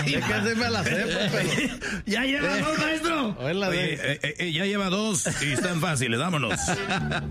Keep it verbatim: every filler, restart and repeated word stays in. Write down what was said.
Es que se me la sé, pero... Ya lleva dos, maestro. Oye, eh, eh, ya lleva dos y están fáciles, vámonos.